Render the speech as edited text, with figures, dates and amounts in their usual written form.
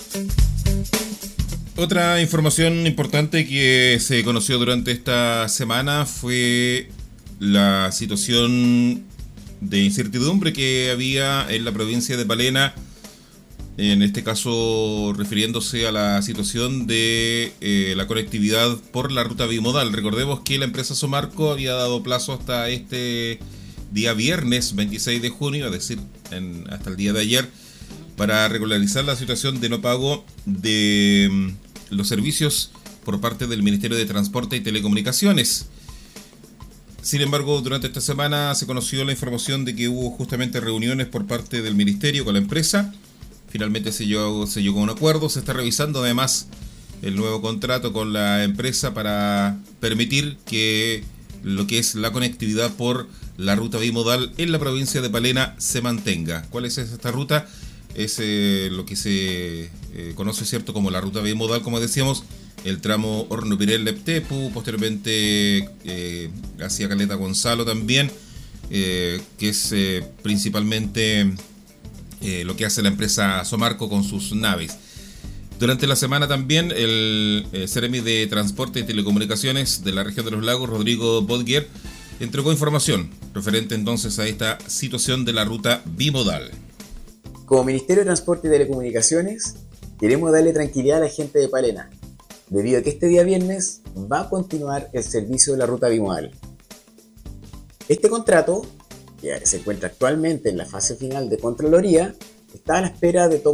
Otra información importante que se conoció durante esta semana fue la situación de incertidumbre que había en la provincia de Palena, en este caso refiriéndose a la situación de la conectividad por la ruta bimodal. Recordemos que la empresa Somarco había dado plazo hasta este día viernes 26 de junio, es decir, hasta el día de ayer, para regularizar la situación de no pago de los servicios por parte del Ministerio de Transporte y Telecomunicaciones. Sin embargo, durante esta semana se conoció la información de que hubo justamente reuniones por parte del Ministerio con la empresa. Finalmente se llegó a un acuerdo. Se está revisando además el nuevo contrato con la empresa para permitir que lo que es la conectividad por la ruta bimodal en la provincia de Palena se mantenga. ¿Cuál es esta ruta? Es lo que se conoce, ¿cierto?, como la ruta bimodal, como decíamos, el tramo Hornopirel-Leptepu, posteriormente hacia Caleta Gonzalo también, que es principalmente lo que hace la empresa Somarco con sus naves. Durante la semana también el Seremi de Transporte y Telecomunicaciones de la región de los Lagos, Rodrigo Bodguer, entregó información referente entonces a esta situación de la ruta bimodal. Como Ministerio de Transporte y Telecomunicaciones, queremos darle tranquilidad a la gente de Palena, debido a que este día viernes va a continuar el servicio de la ruta bimodal. Este contrato, que se encuentra actualmente en la fase final de Contraloría, está a la espera de